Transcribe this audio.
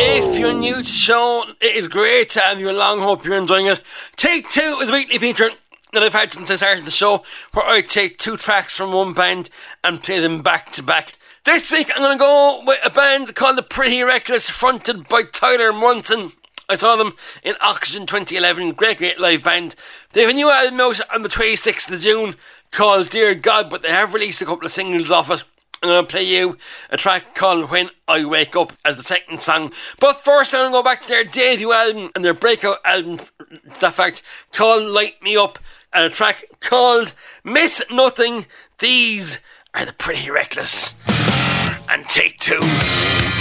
If you're new to the show, it is great to have you along. Hope you're enjoying it. Take Two is a weekly feature that I've had since I started the show, where I take 2 tracks from one band and play them back to back. This week I'm going to go with a band called The Pretty Reckless, fronted by Tyler Munson. I saw them in Oxygen 2011, great live band. They have a new album out on the 26th of June called Dear God, but they have released a couple of singles off it. I'm going to play you a track called When I Wake Up as the second song. But first I'm going to go back to their debut album and their breakout album, to that fact, called Light Me Up, and a track called Miss Nothing. These are The Pretty Reckless and Take Two.